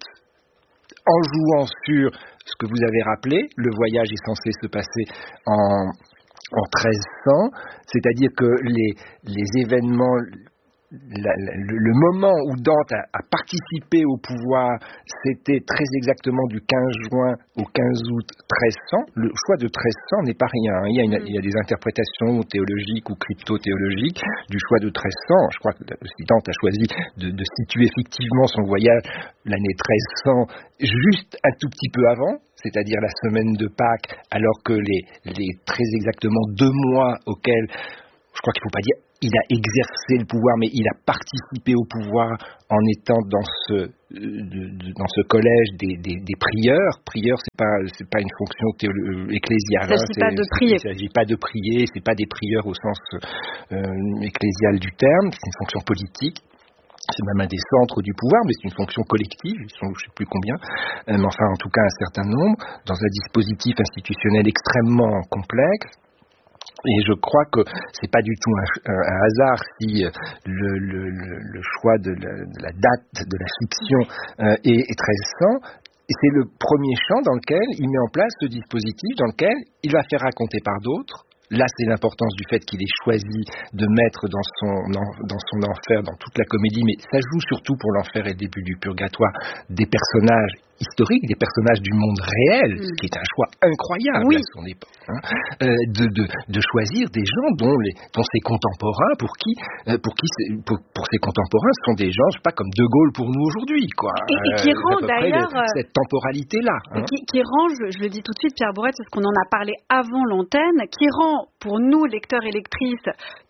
en jouant sur ce que vous avez rappelé, le voyage est censé se passer en, en treize cents, c'est-à-dire que les, les événements... La, la, le, le moment où Dante a, a participé au pouvoir, c'était très exactement du quinze juin au quinze août treize cents. Le choix de treize cents n'est pas rien. Hein. Il, y a une, il y a des interprétations théologiques ou crypto-théologiques du choix de treize cents. Je crois que Dante a choisi de, de situer effectivement son voyage l'année treize cents juste un tout petit peu avant, c'est-à-dire la semaine de Pâques, alors que les, les très exactement deux mois auxquels, je crois qu'il ne faut pas dire il a exercé le pouvoir, mais il a participé au pouvoir en étant dans ce, de, de, dans ce collège des, des, des prieurs. Prieurs, c'est pas, c'est pas une fonction théolo- ecclésiale. Il ne s'agit pas de prier. Il ne s'agit pas de prier, c'est pas des prieurs au sens euh, ecclésial du terme, c'est une fonction politique. C'est même un des centres du pouvoir, mais c'est une fonction collective, ils sont je ne sais plus combien, euh, mais enfin en tout cas un certain nombre, dans un dispositif institutionnel extrêmement complexe. Et je crois que c'est pas du tout un, un hasard si le, le, le choix de la, de la date de la fiction euh, est, est treize cents. Et c'est le premier champ dans lequel il met en place ce dispositif, dans lequel il va faire raconter par d'autres. Là, c'est l'importance du fait qu'il ait choisi de mettre dans son, dans son enfer, dans toute la comédie, mais ça joue surtout pour l'enfer et le début du purgatoire, des personnages historiques, des personnages du monde réel, mmh. ce qui est un choix incroyable oui. à son époque, hein, euh, de, de, de choisir des gens dont, les, dont ses contemporains, pour qui, euh, pour qui pour, pour ses contemporains, ce sont des gens, je sais pas, comme De Gaulle pour nous aujourd'hui, quoi. Et, et qui euh, rend d'ailleurs le, cette temporalité-là. Hein. Qui, qui rend, je, je le dis tout de suite, Pierre Bourret, parce qu'on en a parlé avant l'antenne, qui rend pour nous, lecteurs et lectrices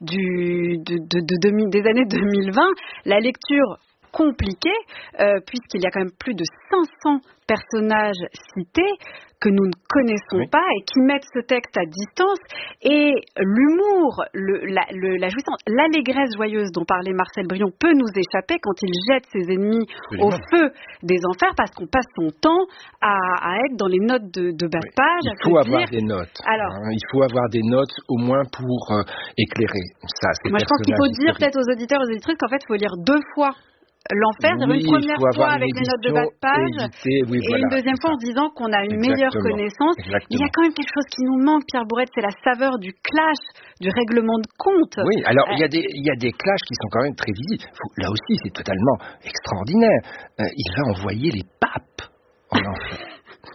du, de, de, de, de, des années deux mille vingt, la lecture compliquée, euh, puisqu'il y a quand même plus de cinq cents personnages cités que nous ne connaissons oui. pas et qui mettent ce texte à distance. Et l'humour, le, la, le, la jouissance, l'allégresse joyeuse dont parlait Marcel Brion peut nous échapper quand il jette ses ennemis Absolument. Au feu des enfers, parce qu'on passe son temps à, à être dans les notes de, de bas de page. Il faut avoir dire... des notes. Alors, hein, il faut avoir des notes au moins pour euh, éclairer ça. Moi, je pense qu'il faut dire peut-être aux auditeurs et aux auditrices qu'en fait, il faut lire deux fois l'enfer, oui, une première fois avec les notes de bas de page éviter, oui, et voilà, une deuxième fois en se disant qu'on a une Exactement. meilleure connaissance. Exactement. Il y a quand même quelque chose qui nous manque, Pierre Bourret, c'est la saveur du clash, du règlement de compte. Oui, alors euh, il y a des il y a des clashs qui sont quand même très visibles. Faut, là aussi, c'est totalement extraordinaire. Euh, il va envoyer les papes en enfer.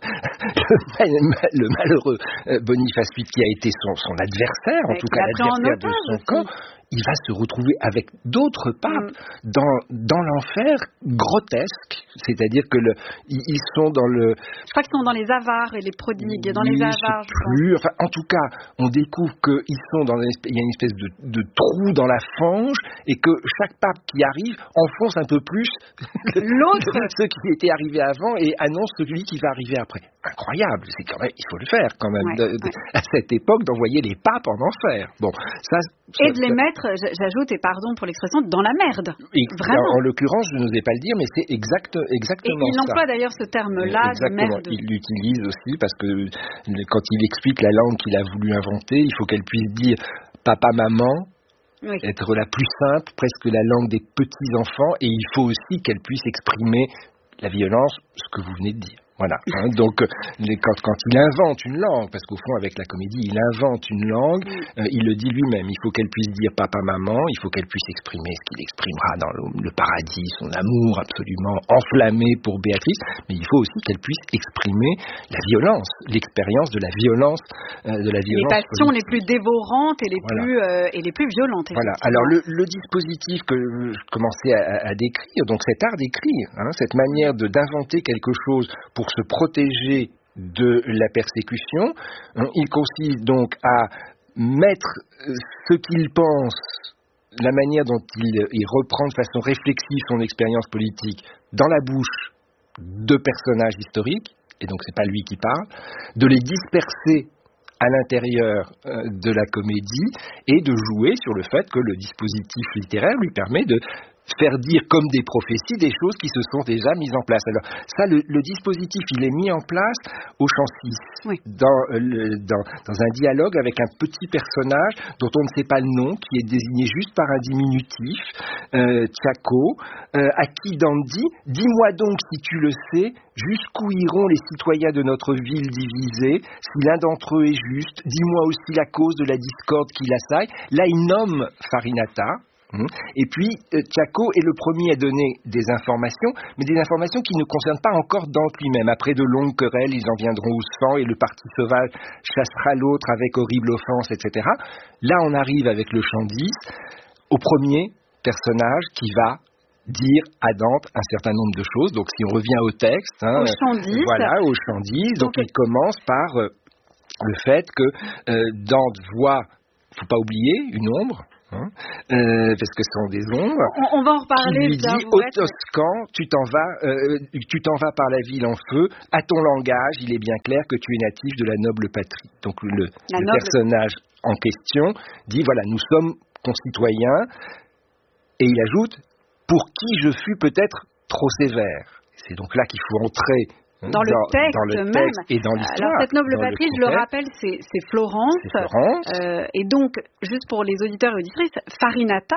le malheureux Boniface huit, qui a été son, son adversaire, en tout cas l'adversaire de son camp, il va se retrouver avec d'autres papes mm. dans, dans l'enfer grotesque, c'est-à-dire que le, ils sont dans le... Je crois qu'ils sont dans les avares et les prodigues, dans oui, les avares. Je plus, enfin, en tout cas, on découvre qu'ils sont dans une espèce, il y a une espèce de, de trou dans la fange et que chaque pape qui arrive enfonce un peu plus l'autre, ceux qui étaient arrivés avant et annonce celui qui va arriver après. Incroyable, c'est quand même, il faut le faire quand même, ouais, de, de, ouais. à cette époque, d'envoyer les papes en enfer. Bon, ça, ça et de les ça, mettre, j'ajoute, et pardon pour l'expression, dans la merde. Et, Vraiment. En l'occurrence, je n'osais pas le dire, mais c'est exact, exactement et il ça. Il emploie d'ailleurs ce terme-là de merde. Il l'utilise aussi parce que quand il explique la langue qu'il a voulu inventer, il faut qu'elle puisse dire papa, maman. Oui. Être la plus simple, presque la langue des petits-enfants, et il faut aussi qu'elle puisse exprimer la violence, ce que vous venez de dire. Voilà. Hein, donc, les, quand, quand il invente une langue, parce qu'au fond, avec la comédie, il invente une langue, euh, il le dit lui-même. Il faut qu'elle puisse dire papa, maman, il faut qu'elle puisse exprimer ce qu'il exprimera dans le, le paradis, son amour absolument enflammé pour Béatrice, mais il faut aussi qu'elle puisse exprimer la violence, l'expérience de la violence, euh, de la violence. Les passions politique. Les plus dévorantes et les, voilà. plus, euh, et les plus violentes. Voilà. Alors, le, le dispositif que je commençais à, à décrire, donc cet art d'écrire, hein, cette manière de, d'inventer quelque chose pour se protéger de la persécution, il consiste donc à mettre ce qu'il pense, la manière dont il, il reprend de façon réflexive son expérience politique dans la bouche de personnages historiques, et donc c'est pas lui qui parle, de les disperser à l'intérieur de la comédie et de jouer sur le fait que le dispositif littéraire lui permet de faire dire comme des prophéties des choses qui se sont déjà mises en place. Alors ça, le, le dispositif, il est mis en place au chant six, oui. dans, euh, dans, dans un dialogue avec un petit personnage dont on ne sait pas le nom, qui est désigné juste par un diminutif, euh, Tchako, euh, à qui Dante dit « Dis-moi donc si tu le sais, jusqu'où iront les citoyens de notre ville divisée, si l'un d'entre eux est juste, dis-moi aussi la cause de la discorde qui l'assaille. » Là, il nomme Farinata. Et puis, Tchako est le premier à donner des informations, mais des informations qui ne concernent pas encore Dante lui-même. Après de longues querelles, ils en viendront au sang et le parti sauvage chassera l'autre avec horrible offense, et cetera. Là, on arrive avec le chant dix au premier personnage qui va dire à Dante un certain nombre de choses. Donc, si on revient au texte, hein, au chant dix, voilà, au chant dix. Donc, donc il commence par euh, le fait que euh, Dante voit, faut pas oublier, une ombre. Hein, euh, parce que ce sont des ombres. On, on va en reparler. Qui lui dit au Toscan, tu t'en vas, euh, tu t'en vas par la ville en feu. À ton langage, il est bien clair que tu es natif de la noble patrie. Donc le, le noble... personnage en question dit voilà, nous sommes concitoyens, et il ajoute pour qui je fus peut-être trop sévère. C'est donc là qu'il faut entrer. Dans, dans le texte, dans le texte même. Et dans l'histoire. Alors cette noble patrie, je le rappelle, c'est, c'est Florence. C'est Florence. Euh, et donc, juste pour les auditeurs et auditrices, Farinata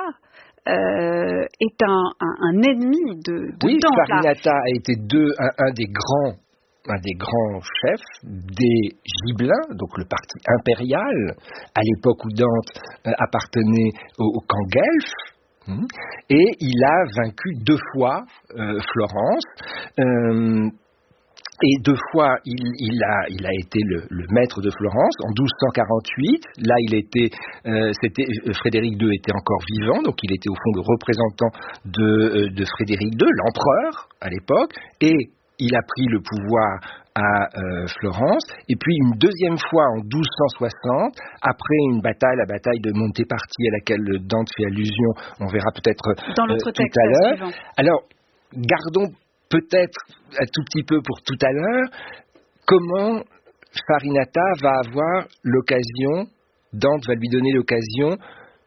euh, est un, un, un ennemi de, de oui, Dante. Farinata a été deux, un, un des grands, un des grands chefs des Gibelins, donc le parti impérial, à l'époque où Dante euh, appartenait au, au camp Guelfe. Et il a vaincu deux fois euh, Florence. Euh, Et deux fois, il, il, a, il a été le, le maître de Florence. En douze cent quarante-huit, là, il était, euh, c'était, Frédéric deux était encore vivant, donc il était au fond le représentant de, de Frédéric deux, l'empereur à l'époque, et il a pris le pouvoir à euh, Florence. Et puis une deuxième fois en douze cent soixante, après une bataille, la bataille de Monteparti à laquelle Dante fait allusion, on verra peut-être dans notre euh, tout texte à l'heure. Suivant. Alors, gardons peut-être un tout petit peu pour tout à l'heure, comment Farinata va avoir l'occasion, Dante va lui donner l'occasion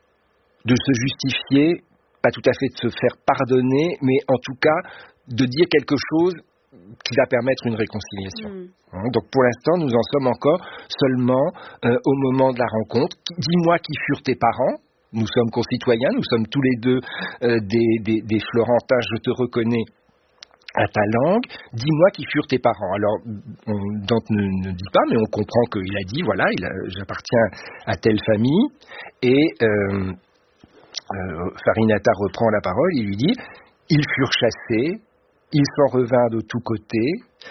de se justifier, pas tout à fait de se faire pardonner, mais en tout cas de dire quelque chose qui va permettre une réconciliation. Mmh. Donc pour l'instant, nous en sommes encore seulement euh, au moment de la rencontre. Dis-moi qui furent tes parents. Nous sommes concitoyens, nous sommes tous les deux euh, des, des, des Florentins, je te reconnais à ta langue, dis-moi qui furent tes parents. Alors, on, Dante ne, ne dit pas, mais on comprend qu'il a dit, voilà, il a, j'appartiens à telle famille, et euh, euh, Farinata reprend la parole, il lui dit, ils furent chassés, ils s'en revinrent de tous côtés,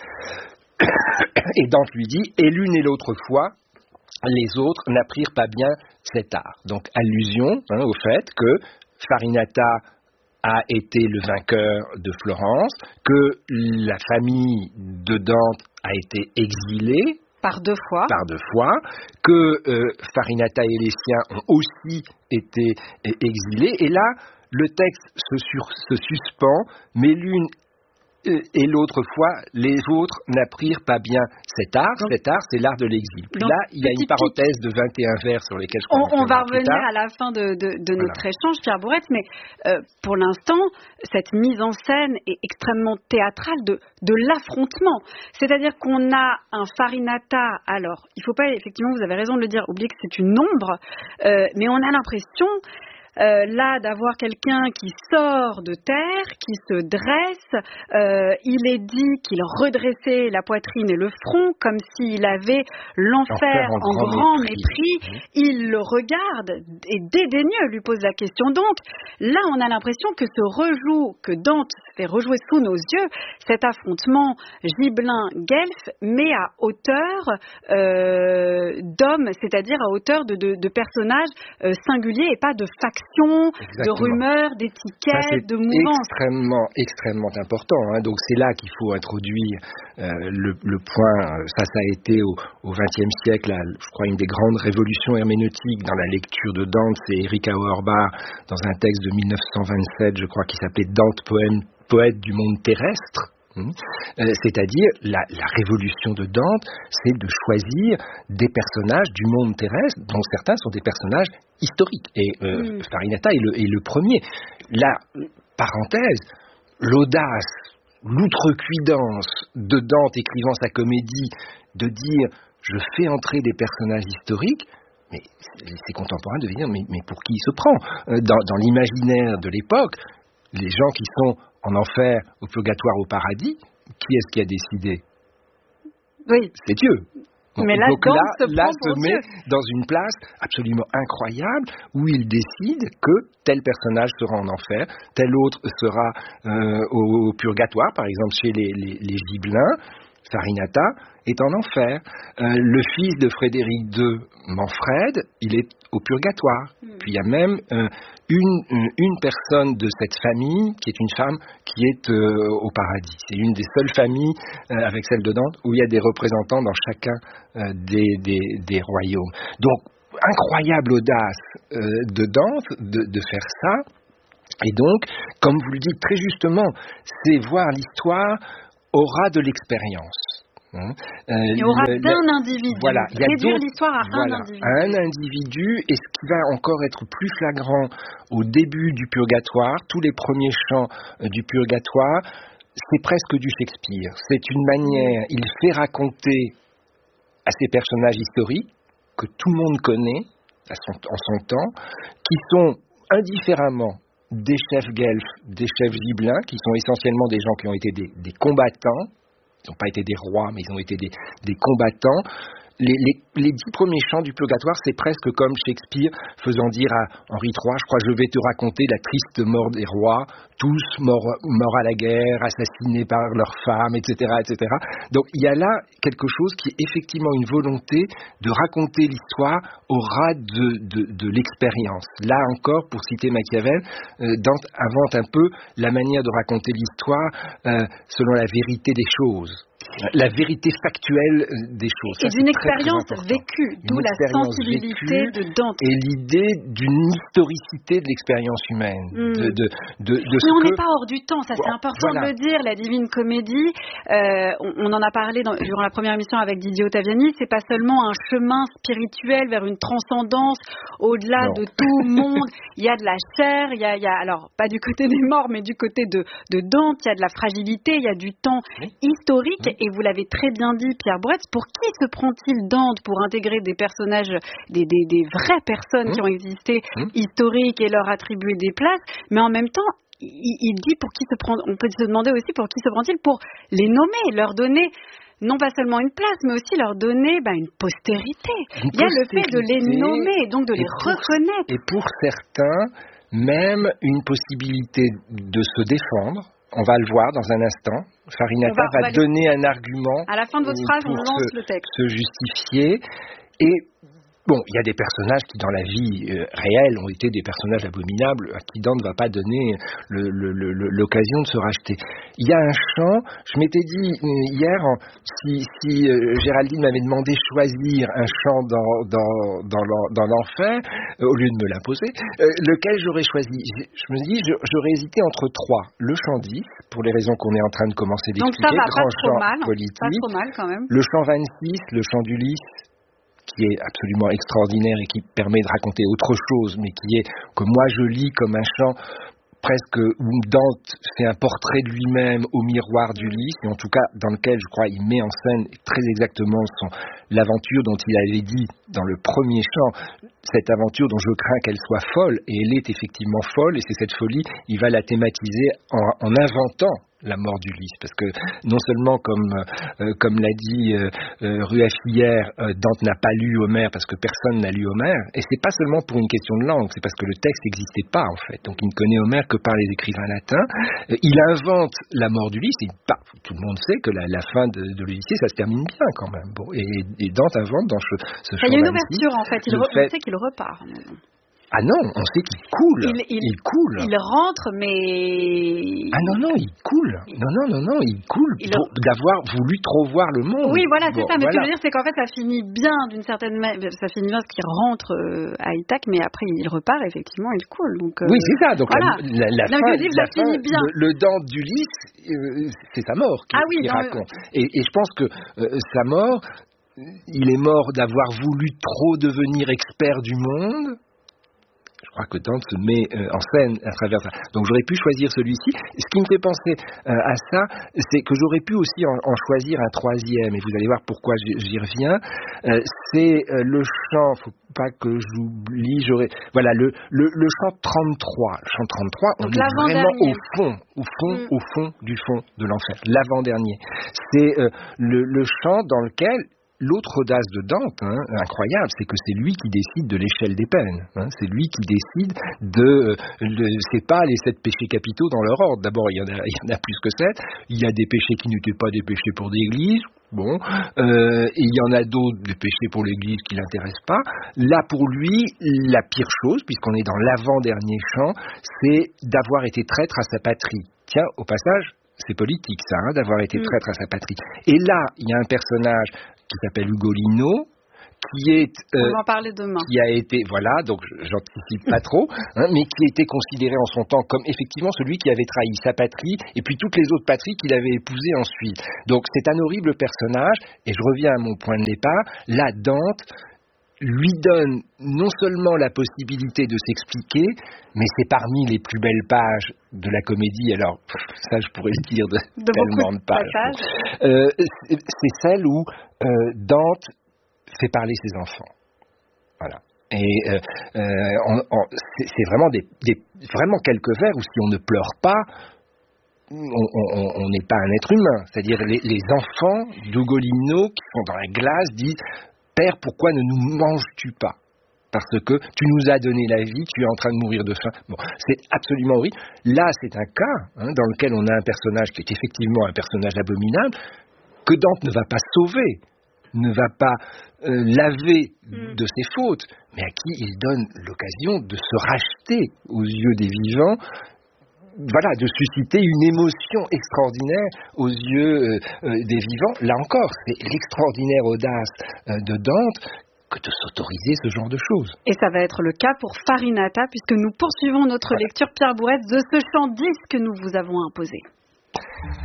et Dante lui dit, et l'une et l'autre fois, les autres n'apprirent pas bien cet art. Donc, allusion hein, au fait que Farinata a été le vainqueur de Florence, que la famille de Dante a été exilée par deux fois, par deux fois que euh, Farinata et les siens ont aussi été exilés. Et là, le texte se, sur, se suspend, mais l'une et l'autre fois, les autres n'apprirent pas bien cet art. Donc, cet art, c'est l'art de l'exil. Puis donc, là, il y a une parenthèse de vingt et un vers sur lesquels je crois On, on va revenir à la fin de, de, de voilà. notre échange, Pierre Bourrette, mais euh, pour l'instant, cette mise en scène est extrêmement théâtrale de, de l'affrontement. C'est-à-dire qu'on a un Farinata, alors, il ne faut pas, effectivement, vous avez raison de le dire, oublier que c'est une ombre, euh, mais on a l'impression... Euh, là, d'avoir quelqu'un qui sort de terre, qui se dresse, euh, il est dit qu'il redressait la poitrine et le front comme s'il avait l'enfer en, en grand, grand mépris. mépris. Il le regarde et dédaigneux lui pose la question. Donc, là, on a l'impression que se rejoue, que Dante fait rejouer sous nos yeux cet affrontement Gibelin-Guelfe, mais à hauteur euh, d'hommes, c'est-à-dire à hauteur de, de, de personnages euh, singuliers et pas de factions. Exactement. De rumeurs, d'étiquettes, de mouvances. C'est extrêmement, extrêmement important. Hein. Donc c'est là qu'il faut introduire euh, le, le point. Ça, ça a été au vingtième siècle, là, je crois, une des grandes révolutions herméneutiques dans la lecture de Dante. C'est Eric Auerbach, dans un texte de mille neuf cent vingt-sept, je crois, qui s'appelait Dante, poème, poète du monde terrestre. Euh, c'est-à-dire, la, la révolution de Dante, c'est de choisir des personnages du monde terrestre, dont certains sont des personnages historiques. Et euh, mm. Farinata est le, est le premier. Là, parenthèse, l'audace, l'outrecuidance de Dante écrivant sa comédie, de dire « je fais entrer des personnages historiques », mais ses contemporains devaient dire mais, mais pour qui il se prend ? Dans, dans l'imaginaire de l'époque, les gens qui sont en enfer, au purgatoire, au paradis, qui est-ce qui a décidé ? Oui. C'est Dieu. Donc, mais là, donc Dante là, se, là prend se pour met Dieu. dans une place absolument incroyable où il décide que tel personnage sera en enfer, tel autre sera euh, au, au purgatoire, par exemple chez les, les, les Gibelins. Farinata est en enfer. Euh, le fils de Frédéric deux, Manfred, il est au purgatoire. Mmh. Puis il y a même euh, une, une, une personne de cette famille qui est une femme qui est euh, au paradis. C'est une des seules familles, euh, avec celle de Dante, où il y a des représentants dans chacun euh, des, des, des royaumes. Donc, incroyable audace euh, de Dante de, de faire ça. Et donc, comme vous le dites très justement, c'est voir l'histoire aura de l'expérience. Hein. Euh, Il y aura le, d'un le, individu. Voilà, réduire l'histoire à voilà, un individu. À un individu, et ce qui va encore être plus flagrant au début du purgatoire, tous les premiers chants euh, du purgatoire, c'est presque du Shakespeare. C'est une manière, il fait raconter à ces personnages historiques, que tout le monde connaît à son, en son temps, qui sont indifféremment des chefs guelfes, des chefs gibelins, qui sont essentiellement des gens qui ont été des, des combattants. Ils n'ont pas été des rois, mais ils ont été des, des combattants. Les, les, les dix premiers chants du purgatoire, c'est presque comme Shakespeare faisant dire à Henri trois, je crois que je vais te raconter la triste mort des rois, tous morts, morts à la guerre, assassinés par leurs femmes, et cetera, et cetera. Donc il y a là quelque chose qui est effectivement une volonté de raconter l'histoire au ras de, de, de l'expérience. Là encore, pour citer Machiavel, euh, Dante invente un peu la manière de raconter l'histoire euh, selon la vérité des choses. La vérité factuelle des choses. Et ça, d'une très, expérience très vécue, d'où la sensibilité de Dante. Et l'idée d'une historicité de l'expérience humaine. Mm. De, de, de, de Mais ce on que... n'est pas hors du temps, ça c'est bon, important voilà. de le dire. La Divine Comédie, euh, on, on en a parlé dans, durant la première émission avec Didier Ottaviani, c'est pas seulement un chemin spirituel vers une transcendance au-delà non. de tout le monde. Il y a de la chair, il y a, il y a, alors pas du côté des morts, mais du côté de, de Dante, il y a de la fragilité, il y a du temps oui. historique. Oui. Et vous l'avez très bien dit, Pierre Bretz, pour qui se prend-il Dante pour intégrer des personnages, des, des, des vraies personnes mmh. qui ont existé, mmh. historiques, et leur attribuer des places, mais en même temps, il, il dit pour qui se prend, on peut se demander aussi pour qui se prend-il, pour les nommer, leur donner non pas seulement une place, mais aussi leur donner bah, une postérité. Une il y a postérité, le fait de les nommer, et donc de les pour, reconnaître. Et pour certains, même une possibilité de se défendre. On va le voir dans un instant. Farinata va, va, va donner un argument. À la fin de votre phrase, on lance se, le texte. Se justifier. Et bon, il y a des personnages qui, dans la vie euh, réelle, ont été des personnages abominables, à qui Dante ne va pas donner le, le, le, l'occasion de se racheter. Il y a un chant, je m'étais dit euh, hier, si, si euh, Géraldine m'avait demandé de choisir un chant dans, dans, dans, dans l'enfer, euh, au lieu de me l'imposer, euh, lequel j'aurais choisi. Je, je me dis, j'aurais hésité entre trois. Le chant dix, pour les raisons qu'on est en train de commencer d'expliquer, Donc ça va, grand pas chant trop mal, politique. Pas trop mal quand même. Le chant vingt-six, le chant d'Ulysse, qui est absolument extraordinaire et qui permet de raconter autre chose, mais qui est, que moi je lis comme un chant presque où Dante fait un portrait de lui-même au miroir d'Ulysse, et en tout cas dans lequel, je crois, il met en scène très exactement son, l'aventure dont il avait dit dans le premier chant, cette aventure dont je crains qu'elle soit folle, et elle est effectivement folle, et c'est cette folie, il va la thématiser en, en inventant la mort d'Ulysse, parce que non seulement comme euh, comme l'a dit euh, euh, Rueff hier, euh, Dante n'a pas lu Homère parce que personne n'a lu Homère, et c'est pas seulement pour une question de langue, c'est parce que le texte n'existait pas en fait, donc il ne connaît Homère que par les écrivains latins. Euh, il invente la mort d'Ulysse, et bah, tout le monde sait que la, la fin de, de l'Odyssée ça se termine bien quand même. Bon, et, et Dante invente dans ce, ce chant. Il y a une ouverture en fait, il re, fait... on sait qu'il repart. Ah non, on sait qu'il coule. Il, il, il coule. Il rentre, mais... Ah non, non, il coule. Non, non, non, non, il coule il pour, a... d'avoir voulu trop voir le monde. Oui, voilà, c'est bon, ça. Mais voilà. ce que je veux dire, c'est qu'en fait, ça finit bien d'une certaine manière. Ça finit bien parce qu'il rentre euh, à Ithaque, mais après, il repart, effectivement, il coule. Donc, euh... oui, c'est ça. Donc voilà. la, la, la non, fin, je dis, la ça fin finit bien. Le, le Dante d'Ulysse, euh, c'est sa mort qui, ah, oui, qui non, raconte. Mais... Et, et je pense que euh, sa mort, il est mort d'avoir voulu trop devenir expert du monde. Je crois que Dante se met euh, en scène à travers ça. Donc j'aurais pu choisir celui-ci. Ce qui me fait penser euh, à ça, c'est que j'aurais pu aussi en, en choisir un troisième, et vous allez voir pourquoi j'y, j'y reviens. Euh, c'est euh, le chant, faut pas que j'oublie, j'aurais... Voilà, le, le, le chant trente-trois. Le chant trente-trois, on Donc, est vraiment au fond, au fond, mm. au fond du fond de l'enfer. L'avant-dernier. C'est euh, le, le chant dans lequel... L'autre audace de Dante, hein, incroyable, c'est que c'est lui qui décide de l'échelle des peines. Hein, c'est lui qui décide de... Euh, c'est pas les sept péchés capitaux dans leur ordre. D'abord, il y en a, il y en a plus que sept. Il y a des péchés qui n'étaient pas des péchés pour l'Église. Bon, euh, et il y en a d'autres, des péchés pour l'Église qui l'intéressent pas. Là, pour lui, la pire chose, puisqu'on est dans l'avant-dernier chant, c'est d'avoir été traître à sa patrie. Tiens, au passage, c'est politique ça, hein, d'avoir été traître à sa patrie. Et là, il y a un personnage qui s'appelle Ugolino, qui est euh, on va en parler demain. Qui a été, voilà, donc j'anticipe pas trop, hein, mais qui a été considéré en son temps comme effectivement celui qui avait trahi sa patrie et puis toutes les autres patries qu'il avait épousées ensuite. Donc c'est un horrible personnage, et je reviens à mon point de départ. Là, Dante lui donne non seulement la possibilité de s'expliquer, mais c'est parmi les plus belles pages de la comédie. Alors, ça, je pourrais le dire de, de tellement de pages. Euh, c'est, c'est celle où euh, Dante fait parler ses enfants. Voilà. Et euh, euh, on, on, c'est, c'est vraiment des, des, vraiment quelques vers où si on ne pleure pas, on n'est pas un être humain. C'est-à-dire les, les enfants d'Ugolino qui sont dans la glace disent: Père, pourquoi ne nous manges-tu pas? Parce que tu nous as donné la vie, tu es en train de mourir de faim. Bon, c'est absolument horrible. Là, c'est un cas hein, dans lequel on a un personnage qui est effectivement un personnage abominable, que Dante ne va pas sauver, ne va pas euh, laver mm. de ses fautes, mais à qui il donne l'occasion de se racheter aux yeux des vivants. Voilà, de susciter une émotion extraordinaire aux yeux euh, euh, des vivants. Là encore, c'est l'extraordinaire audace euh, de Dante que de s'autoriser ce genre de choses. Et ça va être le cas pour Farinata, puisque nous poursuivons notre voilà. lecture, Pierre Bourrette, de ce chant dix que nous vous avons imposé.